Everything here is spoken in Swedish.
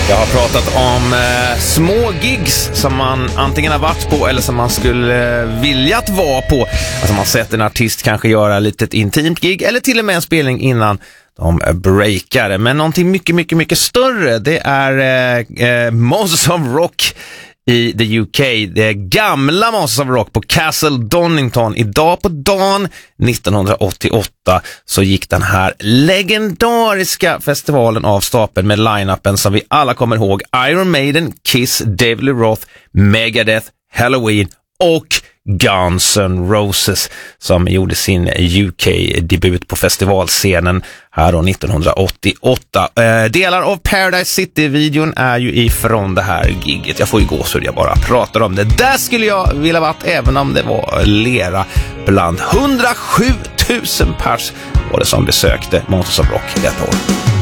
Jag har pratat om små gigs som man antingen har varit på eller som man skulle vilja att vara på. Alltså man sett en artist kanske göra lite ett intimt gig eller till och med en spelning innan de breakar. Men någonting mycket större, det är Monsters of Rock i the UK. Det gamla Monsters of Rock på Castle Donington. Idag på dagen 1988 så gick den här legendariska festivalen av stapeln med line-upen som vi alla kommer ihåg. Iron Maiden, Kiss, David Lee Roth, Megadeth, Halloween och Guns N' Roses som gjorde sin UK-debut på festivalscenen här då 1988. Delar av Paradise City-videon är ju ifrån det här gigget. Jag får ju gå så jag bara pratar om det. Där skulle jag vilja varit även om det var lera bland 107 000 pers var det som besökte Monsters of Rock detta år.